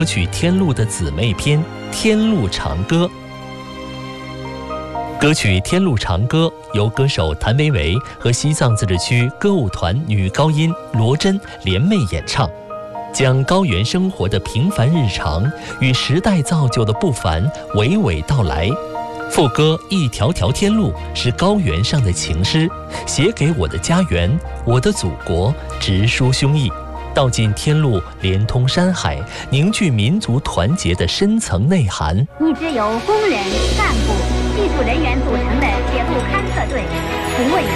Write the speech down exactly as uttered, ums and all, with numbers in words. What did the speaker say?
歌曲《天路》的姊妹篇《天路长歌》。歌曲《天路长歌》由歌手谭维维和西藏自治区歌舞团女高音罗真联袂演唱，将高原生活的平凡日常与时代造就的不凡娓娓道来。副歌《一条条天路》是高原上的情诗，写给我的家园，我的祖国，直抒胸臆，道尽天路连通山海，凝聚民族团结的深层内涵。 一支由工人、干部、技术人员组成的铁路勘测队，从未